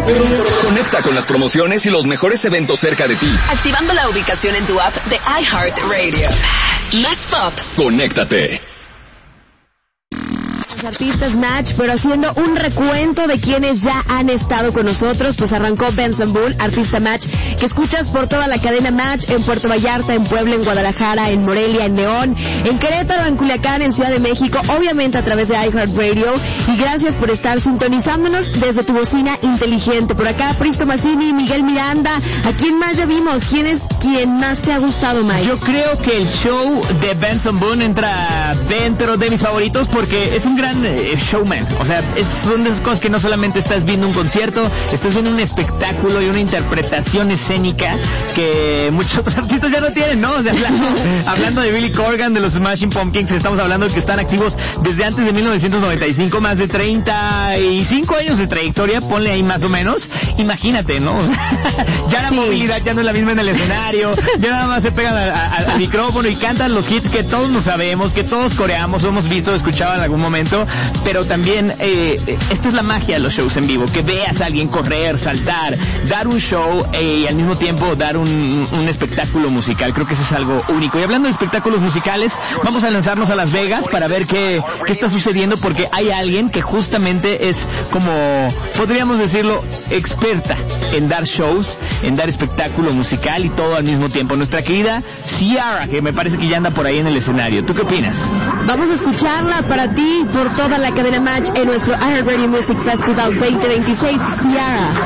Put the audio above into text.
Conecta con las promociones y los mejores eventos cerca de ti. Activando la ubicación en tu app de iHeartRadio. Más pop. Conéctate. Artistas Match, pero haciendo un recuento de quienes ya han estado con nosotros, pues arrancó Benson Boone, Artista Match, que escuchas por toda la cadena Match, en Puerto Vallarta, en Puebla, en Guadalajara, en Morelia, en León, en Querétaro, en Culiacán, en Ciudad de México, obviamente a través de iHeartRadio, y gracias por estar sintonizándonos desde tu bocina inteligente. Por acá, Pristo Mazzini, Miguel Miranda, ¿a quién más ya vimos? ¿Quién es quien más te ha gustado, Mike? Yo creo que el show de Benson Boone entra dentro de mis favoritos porque es un gran showman. O sea, son de esas cosas que no solamente estás viendo un concierto, estás viendo un espectáculo y una interpretación escénica que muchos otros artistas ya no tienen, ¿no? O sea, hablando de Billy Corgan, de los Smashing Pumpkins, estamos hablando de que están activos desde antes de 1995, más de 35 años de trayectoria, ponle ahí más o menos. Imagínate, ¿no? Ya la movilidad ya no es la misma en el escenario, ya nada más se pegan al micrófono y cantan los hits que todos nos sabemos, que todos coreamos, o hemos visto, escuchado en algún momento. Pero también esta es la magia de los shows en vivo, que veas a alguien correr, saltar, dar un show y al mismo tiempo dar un espectáculo musical. Creo que eso es algo único. Y hablando de espectáculos musicales, vamos a lanzarnos a Las Vegas para ver qué está sucediendo, porque hay alguien que justamente es, como podríamos decirlo, experta en dar shows, en dar espectáculo musical y todo al mismo tiempo. Nuestra querida Ciara, que me parece que ya anda por ahí en el escenario. ¿Tú qué opinas? Vamos a escucharla para ti por toda la cadena Match en nuestro iHeartRadio Music Festival 2026, Ciara.